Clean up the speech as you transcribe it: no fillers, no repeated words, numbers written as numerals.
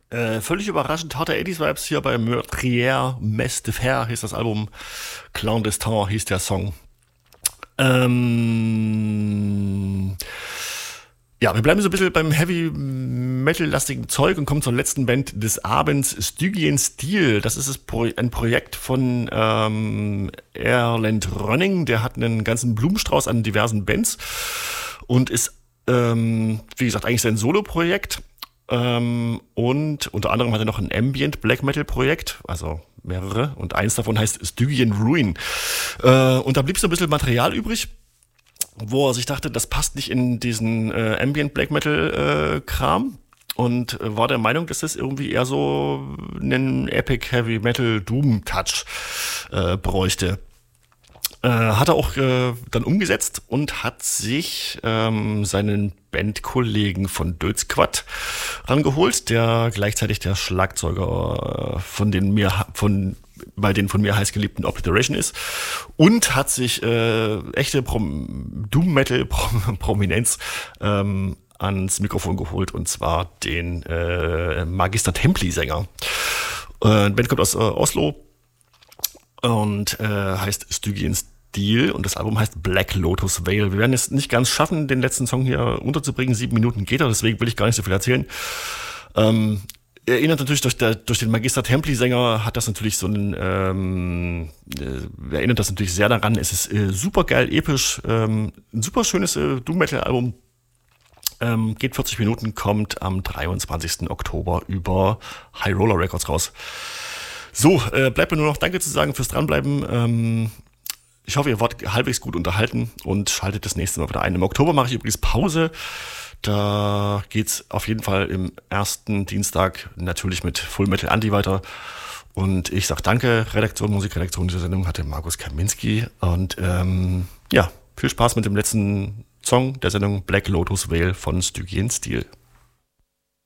Völlig überraschend harte 80s-Vibes hier bei Meurtrière Messe de Fer hieß das Album. Clandestin hieß der Song. Ähm, ja, wir bleiben so ein bisschen beim Heavy-Metal-lastigen Zeug und kommen zur letzten Band des Abends, Stygian Steel. Das ist ein Projekt von Erland Rönning. Der hat einen ganzen Blumenstrauß an diversen Bands und ist, wie gesagt, eigentlich sein Solo-Projekt. Und unter anderem hat er noch ein Ambient Black Metal Projekt, also mehrere, und eins davon heißt Stygian Ruin. Und da blieb so ein bisschen Material übrig, wo er sich dachte, das passt nicht in diesen Ambient Black Metal Kram. Und war der Meinung, dass das irgendwie eher so einen Epic Heavy Metal Doom Touch bräuchte. Hat er auch dann umgesetzt und hat sich seinen Bandkollegen von Dödsquad rangeholt, der gleichzeitig der Schlagzeuger bei den von mir heißgeliebten Obliteration ist, und hat sich echte Doom-Metal-Prominenz ans Mikrofon geholt, und zwar den Magister Templi-Sänger. Die Band kommt aus Oslo und heißt Stygian Steel, und das Album heißt Black Lotus Vale. Wir werden es nicht ganz schaffen, den letzten Song hier unterzubringen. 7 Minuten geht er, deswegen will ich gar nicht so viel erzählen. Erinnert natürlich durch den Magister Templi-Sänger, hat das natürlich so einen, erinnert das natürlich sehr daran. Es ist super geil, episch, ein super schönes Doom-Metal-Album. Geht 40 Minuten, kommt am 23. Oktober über High Roller Records raus. So, bleibt mir nur noch Danke zu sagen fürs Dranbleiben. Ich hoffe, ihr wart halbwegs gut unterhalten und schaltet das nächste Mal wieder ein. Im Oktober mache ich übrigens Pause. Da geht's auf jeden Fall im ersten Dienstag natürlich mit Full Metal Anti weiter. Und ich sag Danke. Musikredaktion dieser Sendung hatte Markus Kaminski. Und ja, viel Spaß mit dem letzten Song der Sendung Black Lotus Vale von Stygian Steel.